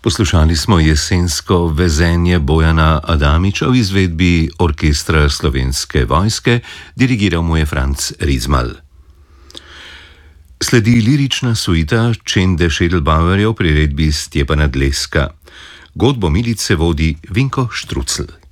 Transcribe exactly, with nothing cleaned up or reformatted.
Poslušali smo jesensko vezenje Bojana Adamiča v izvedbi Orkestra Slovenske vojske, dirigiral mu je Franc Rizmal. Sledi lirična suita Čende Šedelbauerja v priredbi Stjepana Dleska. Godbo Milice vodi Vinko Štrucl.